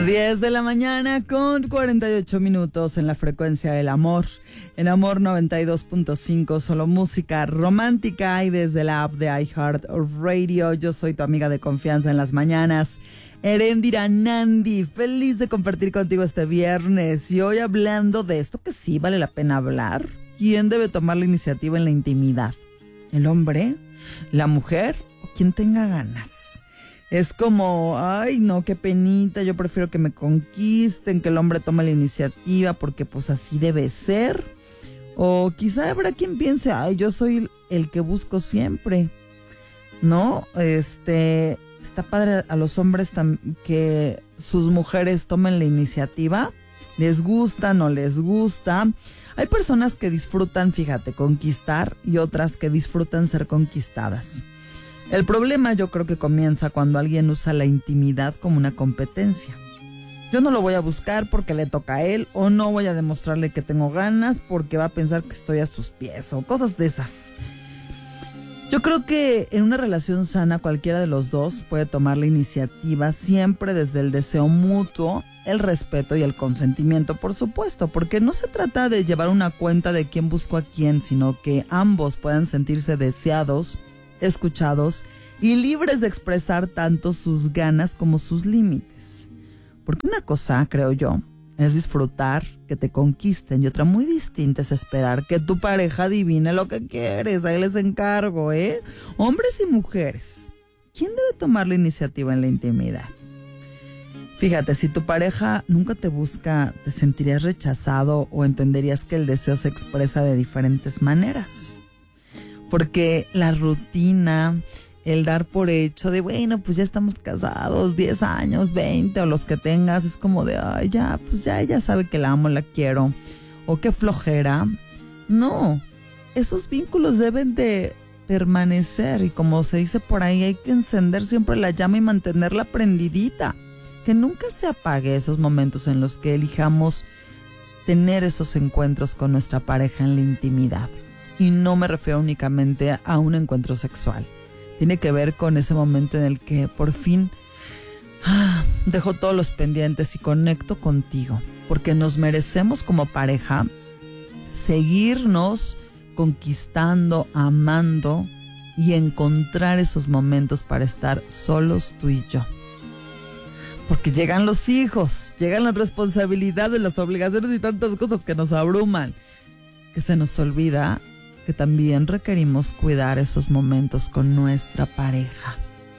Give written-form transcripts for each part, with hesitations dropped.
10 de la mañana con 48 minutos en la frecuencia del amor. En Amor 92.5, solo música romántica y desde la app de iHeartRadio. Yo soy tu amiga de confianza en las mañanas, Erendira Nandi. Feliz de compartir contigo este viernes y hoy hablando de esto que sí vale la pena hablar. ¿Quién debe tomar la iniciativa en la intimidad? ¿El hombre? ¿La mujer? ¿O quien tenga ganas? Es como, ay no, qué penita, yo prefiero que me conquisten, que el hombre tome la iniciativa porque pues así debe ser. O quizá habrá quien piense, ay, yo soy el que busco siempre, ¿no? Está padre a los hombres que sus mujeres tomen la iniciativa, les gusta, no les gusta. Hay personas que disfrutan, fíjate, conquistar y otras que disfrutan ser conquistadas. El problema yo creo que comienza cuando alguien usa la intimidad como una competencia. Yo no lo voy a buscar porque le toca a él, o no voy a demostrarle que tengo ganas porque va a pensar que estoy a sus pies, o cosas de esas. Yo creo que en una relación sana cualquiera de los dos puede tomar la iniciativa siempre desde el deseo mutuo, el respeto y el consentimiento, por supuesto, porque no se trata de llevar una cuenta de quién buscó a quién, sino que ambos puedan sentirse deseados, escuchados y libres de expresar tanto sus ganas como sus límites. Porque una cosa, creo yo, es disfrutar que te conquisten y otra muy distinta es esperar que tu pareja adivine lo que quieres. Ahí les encargo, ¿eh? Hombres y mujeres, ¿quién debe tomar la iniciativa en la intimidad? Fíjate, si tu pareja nunca te busca, ¿te sentirías rechazado o entenderías que el deseo se expresa de diferentes maneras? Porque la rutina, el dar por hecho de, bueno, pues ya estamos casados, 10 años, 20 o los que tengas, es como de, ay, ya, pues ya ella sabe que la amo, la quiero, o qué flojera. No, esos vínculos deben de permanecer y como se dice por ahí, hay que encender siempre la llama y mantenerla prendidita. Que nunca se apague esos momentos en los que elijamos tener esos encuentros con nuestra pareja en la intimidad. Y no me refiero únicamente a un encuentro sexual. Tiene que ver con ese momento en el que por fin dejo todos los pendientes y conecto contigo. Porque nos merecemos como pareja seguirnos conquistando, amando y encontrar esos momentos para estar solos tú y yo. Porque llegan los hijos, llegan las responsabilidades, las obligaciones y tantas cosas que nos abruman, que se nos olvida que también requerimos cuidar esos momentos con nuestra pareja.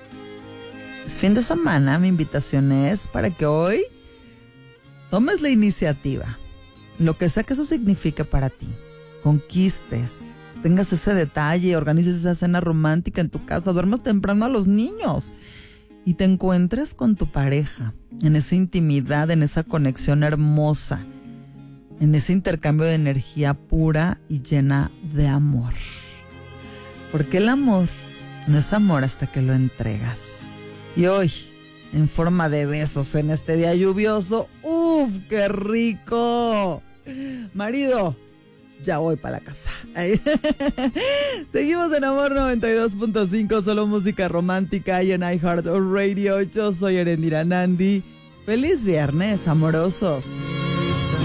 Es fin de semana, mi invitación es para que hoy tomes la iniciativa, lo que sea que eso signifique para ti, conquistes, tengas ese detalle, organices esa cena romántica en tu casa, duermas temprano a los niños y te encuentres con tu pareja en esa intimidad, en esa conexión hermosa, en ese intercambio de energía pura y llena de amor. Porque el amor no es amor hasta que lo entregas. Y hoy, en forma de besos en este día lluvioso, ¡uf, qué rico! Marido, ya voy para la casa. Seguimos en Amor 92.5, solo música romántica y en iHeartRadio. Yo soy Erendira Nandi. ¡Feliz viernes, amorosos!